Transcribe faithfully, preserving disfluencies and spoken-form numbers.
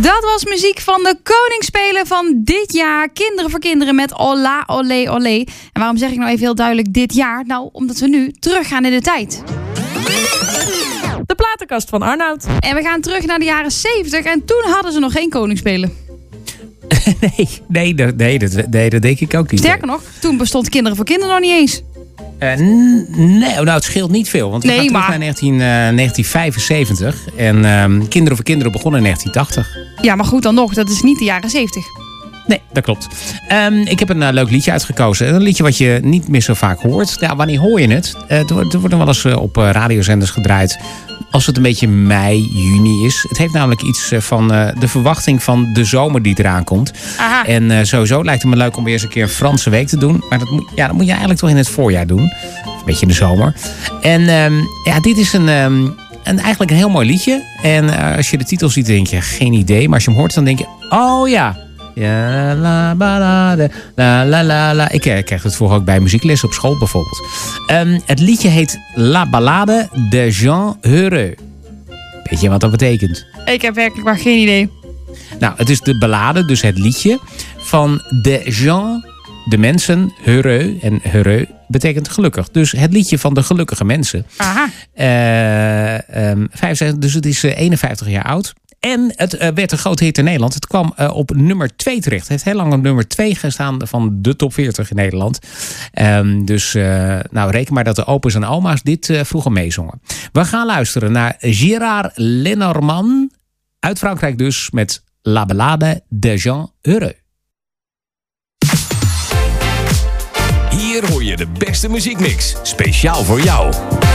Dat was muziek van de koningsspelen van dit jaar. Kinderen voor kinderen met Ola, Olé, Olé. En waarom zeg ik nou even heel duidelijk dit jaar? Nou, omdat we nu teruggaan in de tijd. De platenkast van Arnoud. En we gaan terug naar de jaren zeventig. En toen hadden ze nog geen koningsspelen. nee, nee, dat, nee, dat, nee, dat denk ik ook niet. Sterker nog, toen bestond Kinderen voor kinderen nog niet eens. Uh, n- nee, nou, het scheelt niet veel. Want we nee, gaan terug maar... naar negentien, uh, negentien vijfenzeventig. En uh, Kinderen voor kinderen begonnen in negentien tachtig. Ja, maar goed dan nog, dat is niet de jaren zeventig. Nee, dat klopt. Um, ik heb een uh, leuk liedje uitgekozen. Een liedje wat je niet meer zo vaak hoort. Ja, wanneer hoor je het? Uh, er wordt er wel eens uh, op uh, radiozenders gedraaid als het een beetje mei, juni is. Het heeft namelijk iets uh, van uh, de verwachting van de zomer die eraan komt. Aha. En uh, sowieso lijkt het me leuk om weer eens een keer een Franse week te doen. Maar dat moet, ja, dat moet je eigenlijk toch in het voorjaar doen. Een beetje in de zomer. En um, ja, dit is een... Um, En eigenlijk een heel mooi liedje. En uh, als je de titel ziet, denk je, geen idee. Maar als je hem hoort, dan denk je, oh ja. Ja, la, balade, la, la, la, la. Ik uh, kreeg het vroeger ook bij muziekles op school bijvoorbeeld. Um, het liedje heet La Ballade de Jean Heureux. Weet je wat dat betekent? Ik heb werkelijk maar geen idee. Nou, het is de ballade, dus het liedje van de Jean, de mensen, Heureux. En Heureux betekent gelukkig. Dus het liedje van de gelukkige mensen. Aha. Uh, um, vijfenzestig, dus het is uh, eenenvijftig jaar oud. En het uh, werd een grote hit in Nederland. Het kwam uh, op nummer twee terecht. Het heeft heel lang op nummer twee gestaan van de top veertig in Nederland. Um, dus uh, nou, reken maar dat de opa's en oma's dit uh, vroeger meezongen. We gaan luisteren naar Gérard Lenormand. Uit Frankrijk dus met La Ballade de Jean Heureux. Hier hoor je de beste muziekmix. Speciaal voor jou.